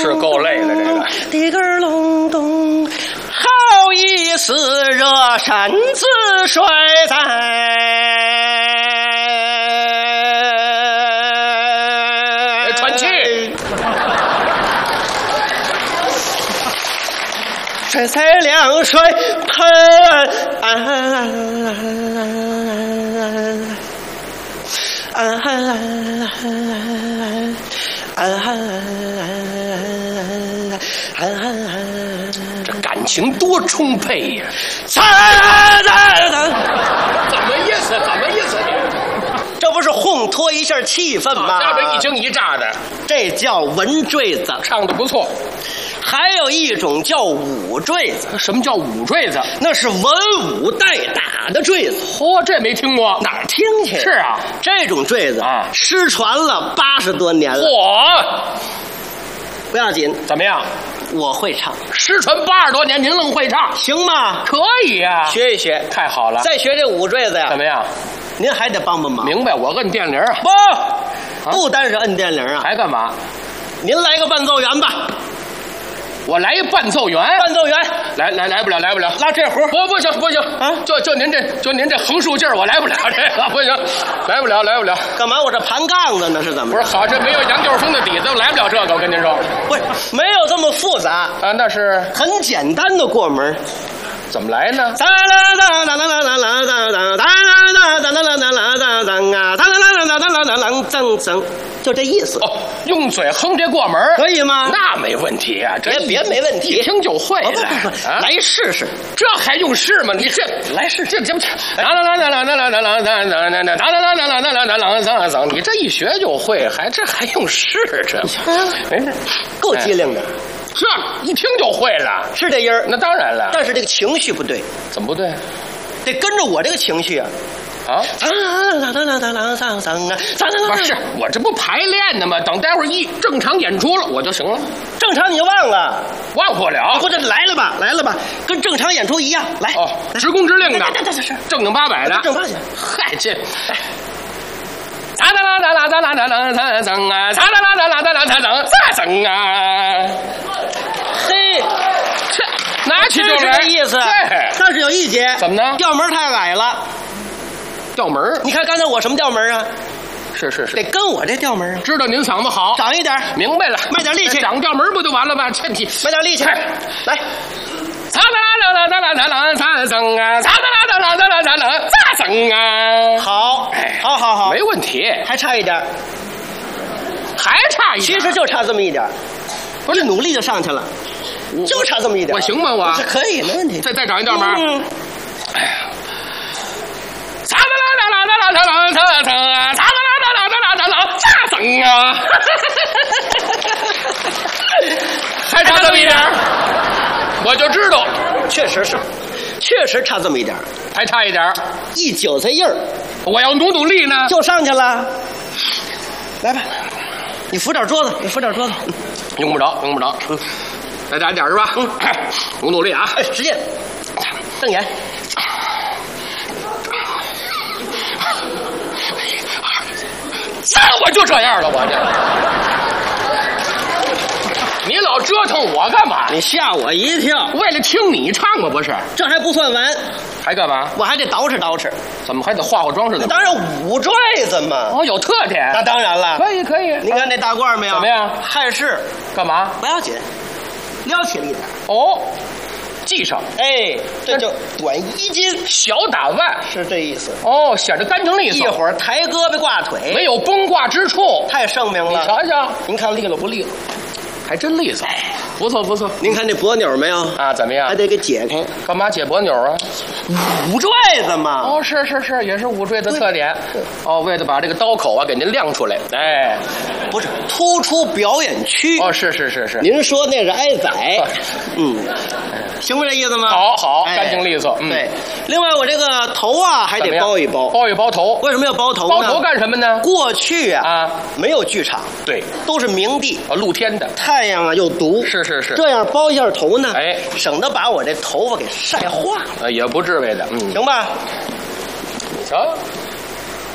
是够累的这个。 滴个隆咚，好意思热身子睡在喘气。 睡在凉水盆， 这感情多充沛呀！ 怎么意思？怎么意思你？ 这不是烘托一下气氛吗？ 这边一惊一乍的， 这叫文坠子。 唱的不错。 还有一种叫武坠子。 什么叫武坠子？ 那是文武带打的坠子。 嚯，这没听过， 哪儿听去？ 是啊， 这种坠子啊， 失传了80多年了。 嚯， 不要紧， 怎么样？ 我会唱， 失传80多年，您愣会唱， 行吗？ 可以呀， 学一学， 太好了。 再学这武坠子呀， 怎么样？ 您还得帮帮忙。 明白，我摁电铃啊。 不单是摁电铃啊， 还干嘛？ 您来个伴奏员吧。 我来一伴奏员， 伴奏员来不了， 拉这活不行啊！就您这横竖劲儿，我来不了这个，不行，来不了。 干嘛？我这盘杠子呢？是怎么？ 不是好，这没有杨调风的底子，来不了这个。我跟您说， 不是没有这么复杂啊，那是很简单的过门。 怎么来呢？ 就这意思哦，用嘴哼这过门可以吗？ 那没问题呀， 别没问题， 一听就会了。 来试试， 这还用试吗？你这来试这不？你这一学就会，这还用试这？没事， 够机灵的。 这一听就会了， 是这音儿。 那当然了， 但是这个情绪不对。 怎么不对？ 得跟着我这个情绪啊。 啊！不是，我这不排练呢吗？等待会儿一正常演出了，我就行了。 正常你就忘了， 忘不了。 或者来了吧，跟正常演出一样，来。 哦，直工直令的， 是正经八百的， 正八经。 嗨，这。 嘿， 拿起就来，这意思。但是有一节， 怎么呢？ 调门太矮了。 调门？ 你看刚才我什么调门啊？ 是， 得跟我这调门啊。 知道您嗓子好， 长一点。 明白了， 卖点力气， 长调门不就完了吗？趁机卖点力气，来。好， 没问题， 还差一点， 其实就差这么一点，不是努力就上去了，就差这么一点。 我行吗？我可以，没问题。 再长一调门。哎呀，还差这么一点，我就知道， 确实差这么一点， 还差一点， 一韭菜印儿。 我要努力呢， 就上去了。来吧，你扶点桌子， 用不着。再大点是吧？我努力啊！ 哎，使劲，瞪眼。 我就这样了，我这。你老折腾我干嘛？ 你吓我一跳。 为了听你唱吗？不是， 这还不算完， 还干嘛？ 我还得捯饬。 怎么还得化妆似的？ 当然武坠子嘛。 哦，有特点。 那当然了。 可以。 你看那大褂没有？ 怎么样？ 汉式。 干嘛？ 不要紧，撩起了一点。 哦，系上。 哎，这就短衣襟， 小打腕， 是这意思。 哦，显得干净利索。 一会儿抬胳膊挂腿， 没有崩挂之处， 太圣明了。 你瞧瞧， 您看利落不利落？ 还真利索，不错。 您看这脖钮没有？ 啊，怎么样？ 还得给解开。 干嘛解脖钮啊？ 武坠子嘛。 哦，是，也是武坠的特点。哦，为了把这个刀口啊给您亮出来，哎， 不是突出表演区。 哦，是。 您说那是挨宰，行不这意思吗？ 好，干净利索。 对。另外，我这个头啊还得包一包。 包头。 为什么要包头呢？ 包头干什么呢？ 过去啊没有剧场， 对， 都是明地露天的。 太阳啊又毒， 是， 这样包一下头呢， 哎， 省得把我这头发给晒化了， 也不至于的， 行吧？ 你瞧。